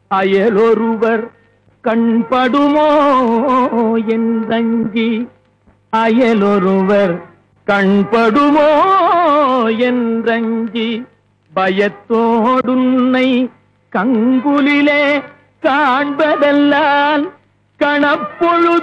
அயலொருவர் கண்படுமோ என்றஞ்சி அயலொருவர் கண்படுமோ என்றஞ்சி பயத்தோடுன்னை கங்குலிலே காண்பதெல்லாம் கணப்பொழு